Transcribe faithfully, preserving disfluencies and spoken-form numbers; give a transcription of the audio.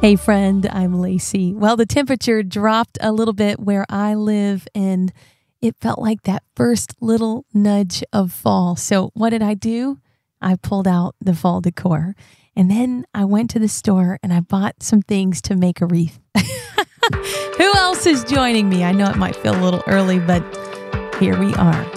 Hey friend, I'm Lacey. Well, the temperature dropped a little bit where I live and it felt like that first little nudge of fall. So what did I do? I pulled out the fall decor and then I went to the store and I bought some things to make a wreath. Who else is joining me? I know it might feel a little early, but here we are.